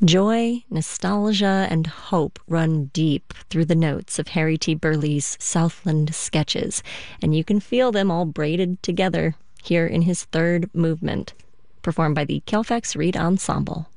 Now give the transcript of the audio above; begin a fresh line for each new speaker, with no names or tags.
Joy, nostalgia, and hope run deep through the notes of Harry T. Burleigh's Southland sketches, and you can feel them all braided together here in his third movement, performed by the Kalefax Reed Ensemble.